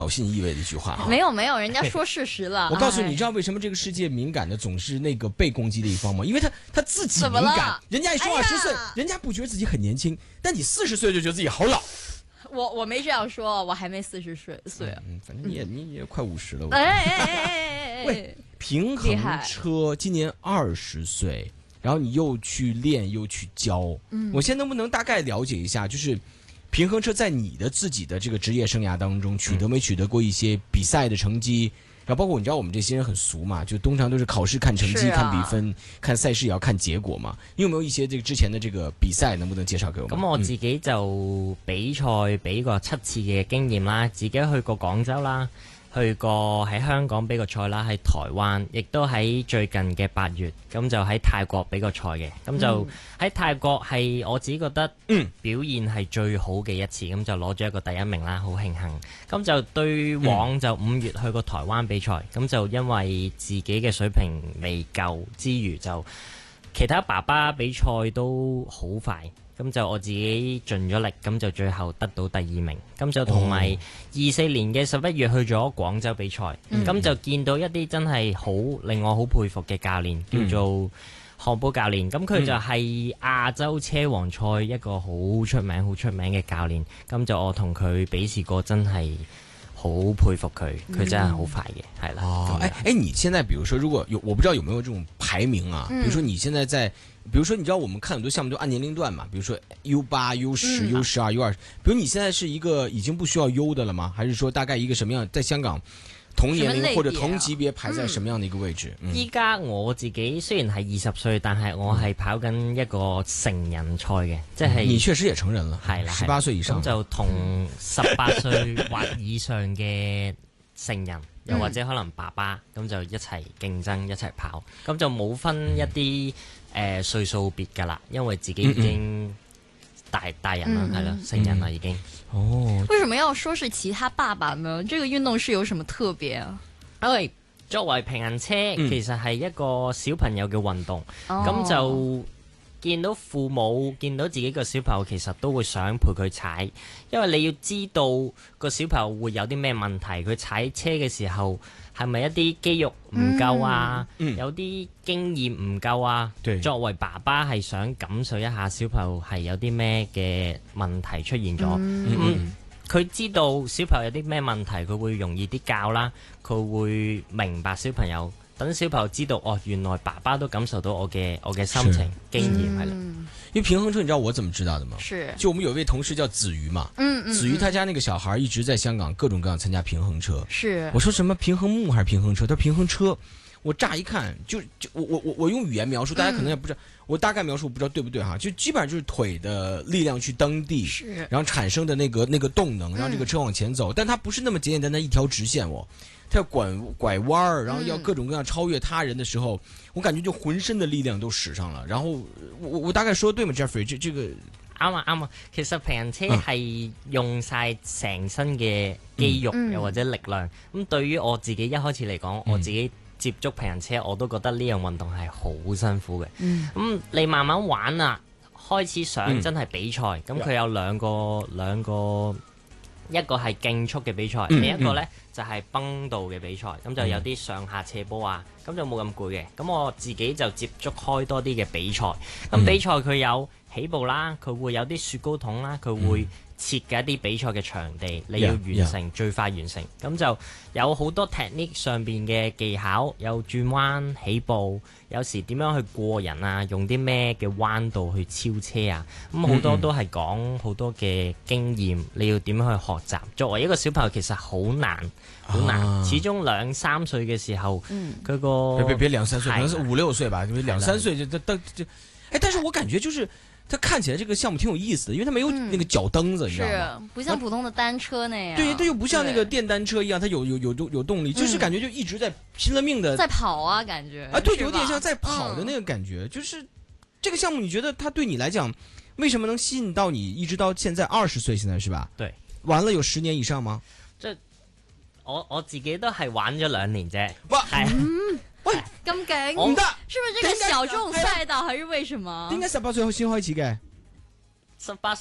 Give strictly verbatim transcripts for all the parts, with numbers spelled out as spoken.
挑衅意味的一句话。 没有没有，人家说事实了。 我告诉你，你知道为什么这个世界敏感的总是那个被攻击的一方吗？因为他他自己敏感，人家一说二十岁，人家不觉得自己很年轻，但你四十岁就觉得自己好老。 我我没这样说，我还没四十岁岁。 嗯，反正你也、嗯、你也快五十了。 哎哎哎哎哎！ 喂，平衡车今年二十岁，然后你又去练又去教，嗯，我现在能不能大概了解一下，就是平衡车在你的自己的这个职业生涯当中取得没取得过一些比赛的成绩？然后包括你知道我们这些人很俗嘛，就通常都是考试看成绩、啊、看比分、看赛事也要看結果嘛。你有沒有一些這個之前的這個比賽，能不能介紹給我們？ 咁我自己就比賽比過七次嘅經驗啦，自己去過廣州啦，去過喺香港比過賽啦，喺台灣，亦都喺最近嘅八月，咁就喺泰國比過賽嘅，咁就喺泰國係我自己覺得表現係最好嘅一次，咁就攞咗一個第一名啦，好慶幸。咁就對往就五月去過台灣比賽，咁就因為自己嘅水平未夠之餘，就其他爸爸比賽都好快。咁就我自己盡咗力，咁就最後得到第二名。咁就同埋二四年嘅十一月去咗廣州比賽，咁、嗯、就見到一啲真係好令我好佩服嘅教練，叫做漢堡教練。咁佢就係亞洲車王賽一個好出名、好出名嘅教練。咁就我同佢比試過，真係好佩服佢，佢真係好快嘅，係啦。 哦，哎哎，你現在比如說，如果有我不知道有沒有這種排名啊？比如說你現在在。比如說你知道我們看很多項目都按年齡段嘛，比如說 U 八、U 十、U 十二、U 二，比如你現在是一個已經不需要 U 的了嗎？還是說大概一個什麼樣，在香港同年齡或者同級別排在什麼樣的一個位置？ 依家、嗯、我自己雖然係二十歲，但係我係跑緊一個成人賽嘅，即係、嗯、 你確實也成人了，係啦，十八歲以上， 咁就同十八歲或以上嘅成人，又或者可能爸爸，咁就一齊競爭一齊跑，咁就冇分一啲。誒、呃、歲數別㗎啦，因為自己已經大、嗯、大人啦，係、嗯、啦，成人啦已經。 哦， 為什麼要說是其他爸爸呢？這個運動是有什麼特別啊？ 因為作為平衡車，嗯、其實係一個小朋友嘅運動，咁、哦、就見到父母見到自己個小朋友，其實都會想陪佢踩，因為你要知道個小朋友會有啲咩問題，佢踩車嘅時候。係咪一啲肌肉唔夠啊？嗯、有啲經驗唔夠啊？作為爸爸係想感受一下小朋友係有啲咩嘅問題出現咗。佢、嗯嗯、知道小朋友有啲咩問題，佢會容易啲教啦。佢會明白小朋友，等小朋友知道哦，原來爸爸都感受到我嘅我嘅心情經驗係啦。 因為平衡車，你知道我怎麼知道的嗎？ 是， 就我們有一位同事叫子瑜嘛， 嗯嗯， 子瑜他家那個小孩一直在香港各種各樣參加平衡車。 是， 我說什麼平衡木還是平衡車？他說平衡車，我乍一看就就我我我我用語言描述，大家可能也不知道，嗯、我大概描述我不知道對不對哈？就基本上就是腿的力量去蹬地， 是， 然後產生的那個那個動能，讓這個車往前走。嗯、但它不是那麼簡簡單單一條直線哦。他要拐拐彎兒，然後要各種各樣超越他人的時候，嗯、我感覺就渾身的力量都使上了。然後我我大概說對嗎 ，Jeffrey？這這個啱啊啱啊。其實平衡車係用晒成身嘅肌肉又、嗯、或者力量。咁、嗯、對於我自己一開始嚟講，我自己接觸平衡車，我都覺得呢樣運動係好辛苦嘅。咁、嗯嗯、你慢慢玩啊，開始想真係比賽。咁佢、嗯、有兩個兩個。一個係競速嘅比賽，另、嗯、一個呢、嗯、就係、是、崩道嘅比賽，咁、嗯、就有啲上下斜坡啊，咁就冇咁攰嘅。咁我自己就接觸開多啲嘅比賽，咁、嗯、比賽佢有起步啦，佢會有啲雪糕筒啦，佢會設計一啲比賽嘅場地，你要完成 yeah, yeah. 最快完成，咁就有好多 technique 上邊嘅技巧，有轉彎起步，有時點樣去過人啊，用啲咩嘅彎道去超車啊，咁好多都係講好多嘅經驗，你要點樣去學習。作為一個小朋友其實好難，好難，啊、始終兩三歲嘅時候，佢、嗯、個別別兩三歲，可能是五六歲吧，兩三歲就就就，哎，但是我感覺就是。它看起來這個項目挺有意思的，因為它沒有那個腳蹬子，嗯、你知道嗎？ 是不像普通的單車那樣。 對，它又不像那個電單車一樣，它有有有有動力，就是感覺就一直在拼了命的在跑啊，感覺啊，對，有點像在跑的那個感覺。嗯、就是這個項目，你覺得它對你來講，為什麼能吸引到你，一直到現在二十歲，現在是吧？ 對， 玩了有十年以上嗎？ 這我我自己都係玩咗兩年啫。 哇， 係。 嗯喂，咁勁唔得， 是不是這個小眾賽道，還是為什麼？ 點解十八歲先開始嘅？ 十八歲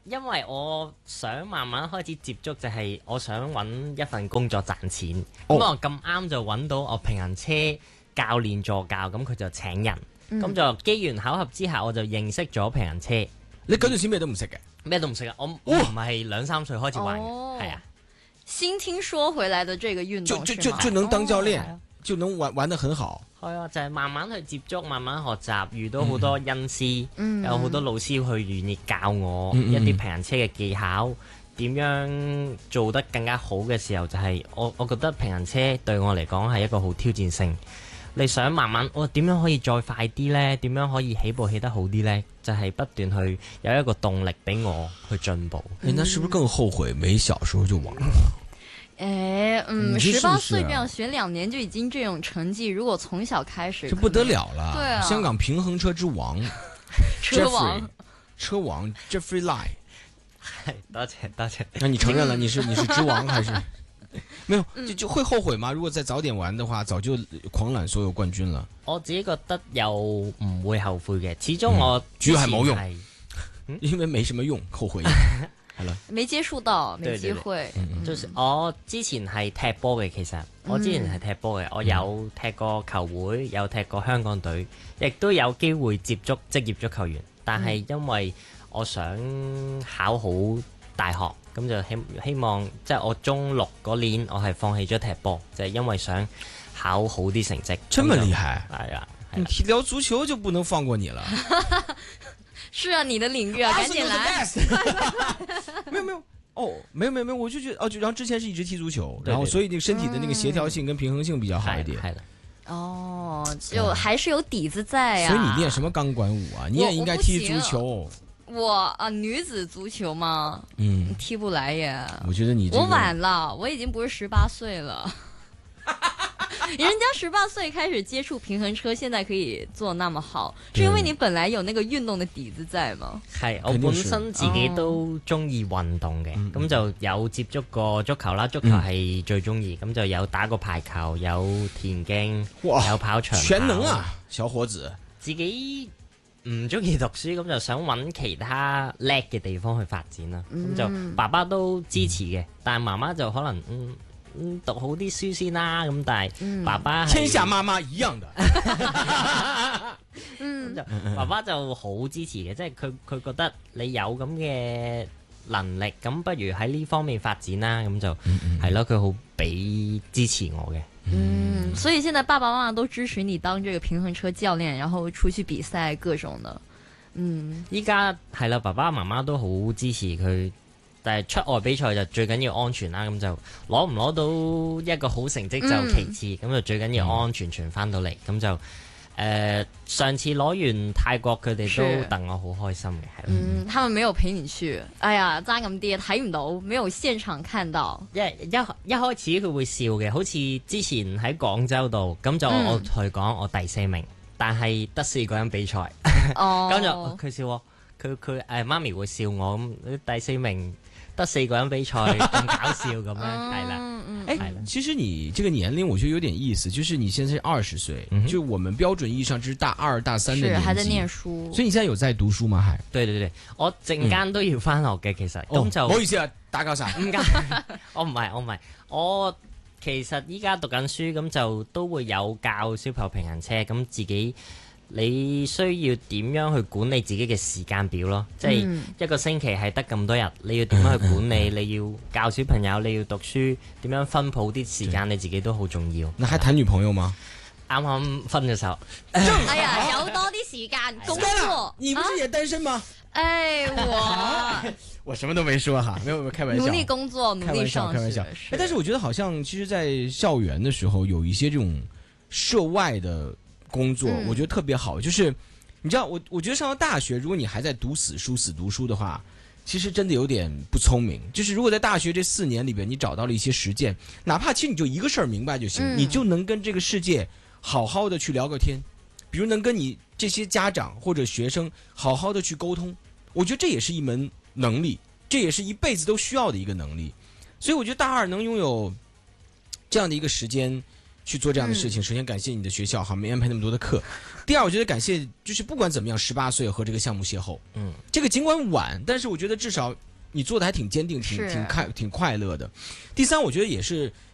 因為我想慢慢開始接觸，就係我想揾一份工作賺錢。咁、哦、我咁啱就揾到我平衡車教練助教，咁佢就請人。咁、嗯、就機緣巧合之下，我就認識咗平衡車。 你嗰陣時咩都唔識嘅？咩都唔識啊！我我唔係兩三歲開始玩嘅，係、哦、啊。 新聽說回來的這個運動， 就就就就能當教練，哦、就能玩玩得很好。 係啊，就係、是、慢慢去接觸，慢慢學習，遇到好多恩師，嗯、有好多老師去願意教我、嗯、一啲平衡車嘅技巧，點樣做得更加好嘅時候，就係、是、我我覺得平衡車對我嚟講係一個好挑戰性。你想慢慢，我、哦、點樣可以再快啲呢？點樣可以起步起得好啲呢？就係、是、不斷去有一個動力俾我去進步。 誒、欸，那是不是更後悔沒小時候就玩了？ 誒，嗯，十八歲這樣學兩年就已經這種成績，如果從小開始， 這不得了了。 對啊， 香港平衡車之王， 車王， 車王 Jeffrey Lai。 多謝多謝。 那你承認了你是你是之王還是？沒有，就就會後悔嗎？如果再早點玩的話，早就狂攬所有冠軍了。 我自己覺得又唔會後悔嘅，始終我主要係冇用，嗯、因為沒什麼用，後悔。係啦， 沒接觸到，沒機會。 對對對，就是我之前係踢波嘅，其實我之前係踢波嘅，我有踢過球會，有踢過香港隊，亦都有機會接觸職業足球員。但係因為我想考好大學，咁就希希望即係、就是、我中六嗰年，我係放棄咗踢波，就係、是、因為想考好啲成績。 這麼厲害？ 係啊， 你聊足球就不能放過你了。 是啊，你的領域啊，趕緊來。 沒有沒有哦，沒有沒有沒有，我就覺得哦，就然後之前是一直踢足球，然後所以那個身體的那個協調性跟平衡性比較好一點。係、 嗯、哦，就還是有底子在啊。 所以你練什麼鋼管舞啊？你也應該踢足球。 我，我啊，女子足球嗎？嗯，踢不來耶。 我覺得你、這個、 我晚了，我已經不是十八歲了。人家十八歲開始接觸平衡車，現在可以做那麼好，是因為你本來有那個運動的底子在嗎？ 係，我本身自己都中意運動嘅，咁、哦、就有接觸過足球啦，足球係最中意，咁、嗯、就有打過排球，有田徑，有跑長跑， 全能啊，小伙子。 自己唔中意讀書，咁就想揾其他叻嘅地方去發展啦。咁、嗯、就爸爸都支持嘅，但係媽媽就可能嗯。嗯，讀好啲書先啦，咁但係爸爸、嗯、 天下媽媽一樣的， 嗯，爸爸就好支持嘅，即係佢佢覺得你有咁嘅能力，咁不如喺呢方面發展啦，咁就係咯，佢好俾支持我嘅。 嗯，所以現在爸爸媽媽都支持你當這個平衡車教練，然後出去比賽各種的。嗯， 依家係啦，爸爸媽媽都好支持佢。但係出外比賽就最緊要安全啦，咁就攞唔攞到一個好成績就其次，咁、嗯、就最緊要安安全全翻到嚟，咁、嗯、就誒、呃、上次攞完泰國佢哋都戥我好開心嘅，係。 嗯，他們沒有陪你去，哎呀爭咁啲睇唔到，沒有現場看到。 一一一開始佢會笑嘅，好似之前喺廣州度，咁就我同佢講我第四名，嗯、但係得四個人比賽，咁、哦、就佢笑我，佢佢誒媽咪會笑我咁第四名。得四個人比賽咁搞笑咁樣，係啦， 哎，其實你這個年齡我覺得有點意思，就是你現在是二十歲，嗯、就我們標準意義上就是大二大三的年紀， 是還在念書， 所以你現在有在讀書嗎？還對對對，我陣間都要翻學嘅，其實咁、嗯、就唔、哦、好意思啊，打攪晒， 唔該，我唔係我唔係，我其實依家讀緊書，咁就都會有教小朋友平衡車，咁自己。你需要點樣去管理自己嘅時間表咯？即係一個星期係得咁多日，你要點樣去管理？你要教小朋友，你要讀書，點樣分配啲時間？你自己都好重要。 那還談女朋友嗎？ 啱啱分咗手。 哎呀，有多啲時間工作。 你不是也單身嗎？ 哎，我我什麼都沒說哈，沒有沒有開玩笑。 努力工作，努力上學。開玩笑，開玩笑。 但是我覺得好像其實，在校園的時候，有一些這種涉外的。工作我覺得特別好，就是你知道我我覺得上到大學，如果你還在讀死書死讀書的話，其實真的有點不聰明。就是如果在大學這四年裏邊，你找到了一些實踐，哪怕其實你就一個事兒明白就行，嗯，你就能跟這個世界好好的去聊個天，比如能跟你這些家長或者學生好好的去溝通，我覺得這也是一門能力，這也是一輩子都需要的一個能力。所以我覺得大二能擁有這樣的一個時間。 去做这样的事情。首先感谢你的学校哈，没安排那么多的课。第二，我觉得感谢就是不管怎么样，十八岁和这个项目邂逅，嗯，这个尽管晚，但是我觉得至少你做的还挺坚定，挺挺快挺快乐的。第三，我觉得也是